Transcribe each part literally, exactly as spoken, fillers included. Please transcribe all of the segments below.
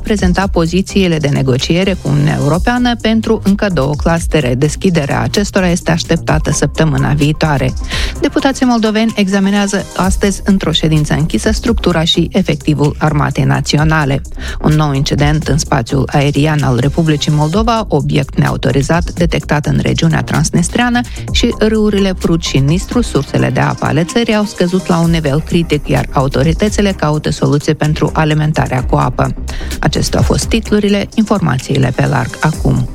prezenta pozițiile de negociere cu Uniunea Europeană pentru încă două clustere. Deschiderea acestora este așteptată săptămâna viitoare. Deputații moldoveni examinează astăzi într-o ședință închisă structura și efectivul Armatei Naționale. Un nou incident în spațiul aerian al Republicii Moldova, obiect neautorizat detectat în regiunea transnistreană, și râurile Prut și Nistru, sursele de apă ale țării, au scăzut la un nivel critic, iar autoritățile caută soluție pentru alimentarea cu apă. Acestea au fost titlurile, informațiile pe larg acum.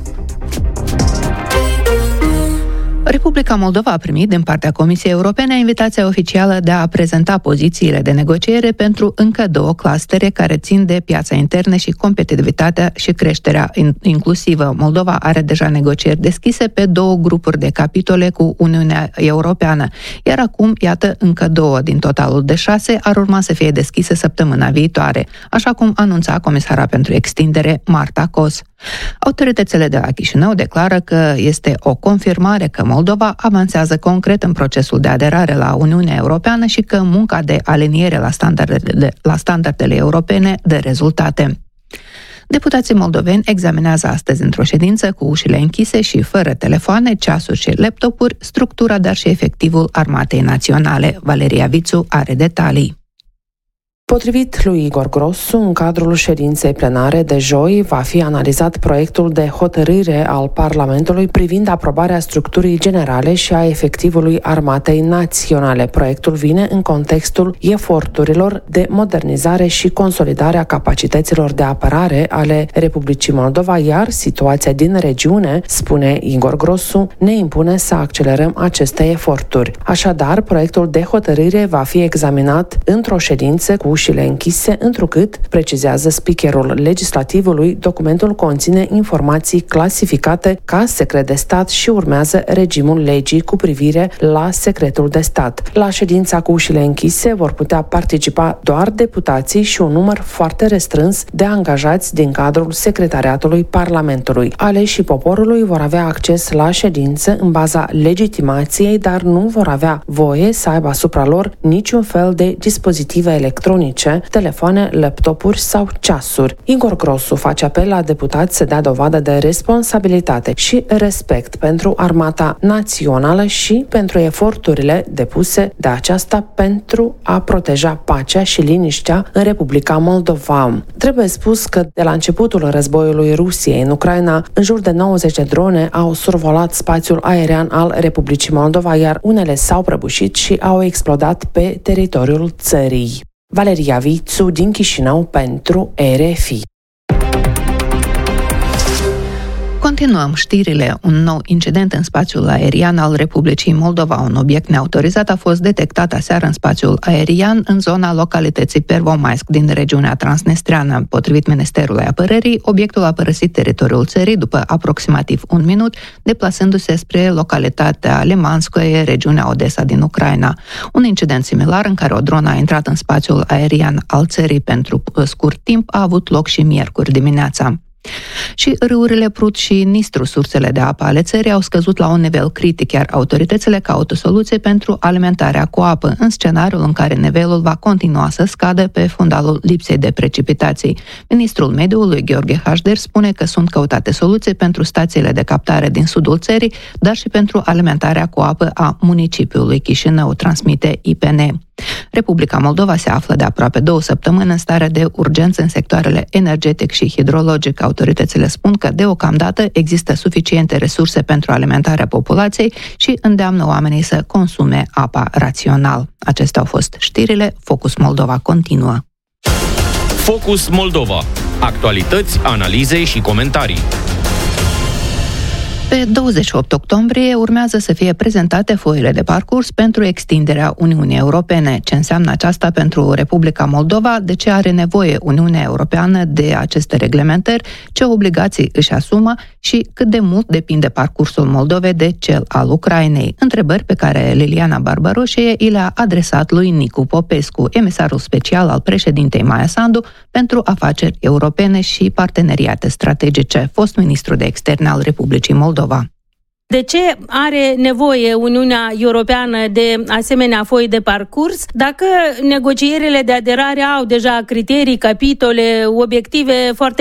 Republica Moldova a primit din partea Comisiei Europene invitația oficială de a prezenta pozițiile de negociere pentru încă două clustere care țin de piața internă și competitivitatea și creșterea inclusivă. Moldova are deja negocieri deschise pe două grupuri de capitole cu Uniunea Europeană, iar acum, iată, încă două din totalul de șase ar urma să fie deschise săptămâna viitoare, așa cum anunța comisara pentru extindere Marta Kos. Autoritățile de la Chișinău declară că este o confirmare că Moldova avansează concret în procesul de aderare la Uniunea Europeană și că munca de aliniere la standardele, la standardele europene dă rezultate. Deputații moldoveni examinează astăzi într-o ședință cu ușile închise și fără telefoane, ceasuri și laptopuri structura, dar și efectivul Armatei Naționale. Valeria Vițu are detalii. Potrivit lui Igor Grossu, în cadrul ședinței plenare de joi va fi analizat proiectul de hotărâre al Parlamentului privind aprobarea structurii generale și a efectivului Armatei Naționale. Proiectul vine în contextul eforturilor de modernizare și consolidare a capacităților de apărare ale Republicii Moldova, iar situația din regiune, spune Igor Grossu, ne impune să accelerăm aceste eforturi. Așadar, proiectul de hotărâre va fi examinat într-o ședință cu ușile închise, întrucât, precizează speakerul legislativului, documentul conține informații clasificate ca secret de stat și urmează regimul legii cu privire la secretul de stat. La ședința cu ușile închise vor putea participa doar deputații și un număr foarte restrâns de angajați din cadrul secretariatului Parlamentului. Aleșii poporului vor avea acces la ședință în baza legitimației, dar nu vor avea voie să aibă asupra lor niciun fel de dispozitive electronice, telefoane, laptopuri sau ceasuri. Igor Grossu face apel la deputați să dea dovadă de responsabilitate și respect pentru Armata Națională și pentru eforturile depuse de aceasta pentru a proteja pacea și liniștea în Republica Moldova. Trebuie spus că de la începutul războiului Rusiei în Ucraina, în jur de nouăzeci de drone au survolat spațiul aerian al Republicii Moldova, iar unele s-au prăbușit și au explodat pe teritoriul țării. Valeria Vițu din Chișinău pentru R F I. Continuăm știrile. Un nou incident în spațiul aerian al Republicii Moldova. Un obiect neautorizat a fost detectat aseară în spațiul aerian în zona localității Pervomaisk din regiunea transnistreană. Potrivit Ministerului Apărării, obiectul a părăsit teritoriul țării după aproximativ un minut, deplasându-se spre localitatea Limanskoye, regiunea Odessa din Ucraina. Un incident similar în care o dronă a intrat în spațiul aerian al țării pentru scurt timp a avut loc și miercuri dimineața. Și râurile Prut și Nistru, sursele de apă ale țării, au scăzut la un nivel critic, iar autoritățile caută soluție pentru alimentarea cu apă, în scenariul în care nivelul va continua să scadă pe fundalul lipsei de precipitații. Ministrul Mediului, Gheorghe Hașder, spune că sunt căutate soluții pentru stațiile de captare din sudul țării, dar și pentru alimentarea cu apă a municipiului Chișinău, transmite I P N. Republica Moldova se află de aproape două săptămâni în stare de urgență în sectoarele energetic și hidrologic. Autoritățile spun că deocamdată există suficiente resurse pentru alimentarea populației și îndeamnă oamenii să consume apa rațional. Acestea au fost știrile. Focus Moldova continuă. Focus Moldova. Actualități, analize și comentarii. Pe douăzeci și opt octombrie urmează să fie prezentate foile de parcurs pentru extinderea Uniunii Europene. Ce înseamnă aceasta pentru Republica Moldova, de ce are nevoie Uniunea Europeană de aceste reglementări, ce obligații își asumă și cât de mult depinde parcursul Moldovei de cel al Ucrainei. Întrebări pe care Liliana Barbaroșie i le-a adresat lui Nicu Popescu, emisarul special al președintei Maia Sandu pentru afaceri europene și parteneriate strategice, fost ministru de externe al Republicii Moldova. De ce are nevoie Uniunea Europeană de asemenea foi de parcurs dacă negocierile de aderare au deja criterii, capitole, obiective foarte